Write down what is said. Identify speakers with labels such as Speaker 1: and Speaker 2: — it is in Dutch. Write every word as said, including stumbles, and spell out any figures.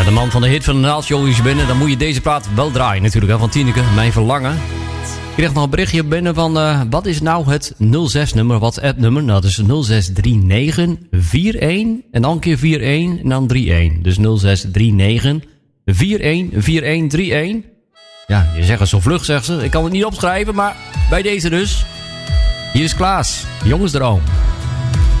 Speaker 1: de man van de hit van de Naalshow is binnen. Dan moet je deze plaat wel draaien natuurlijk, hè, van Tineke. Mijn verlangen. Ik kreeg nog een berichtje binnen van... Uh, wat is nou het nul zes nummer, WhatsApp nummer? Nou, dat is nul zes drie negen vier een en dan een keer vier een en dan drie een. Dus nul zes drie negen vier een vier een drie een. Ja, je zegt het zo vlug, zegt ze. Ik kan het niet opschrijven, maar bij deze dus. Hier is Klaas, Jongensdroom.